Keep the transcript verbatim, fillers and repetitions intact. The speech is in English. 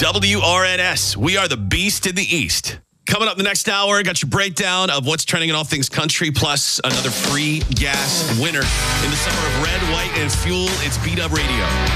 W R N S. We are the beast in the East. Coming up the next hour, got your breakdown of what's trending in all things country, plus another free gas winner in the summer of red, white, and fuel. It's Beat Up Radio.